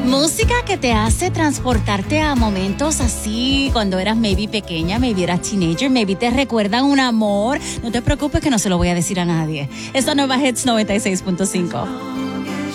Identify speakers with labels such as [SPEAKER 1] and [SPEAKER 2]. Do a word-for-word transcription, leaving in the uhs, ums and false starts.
[SPEAKER 1] Música que te hace transportarte a momentos así, cuando eras maybe pequeña, maybe eras teenager, maybe te recuerdan un amor. No te preocupes que no se lo voy a decir a nadie. Esta nueva Hits noventa y seis punto cinco.